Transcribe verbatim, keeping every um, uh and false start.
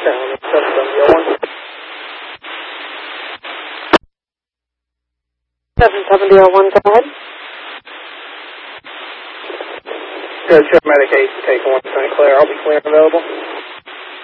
Down at seven seventy oh one. seven seventy oh one, go ahead. Good, paramedic eight, take one, Saint Clair. I'll be clear and available.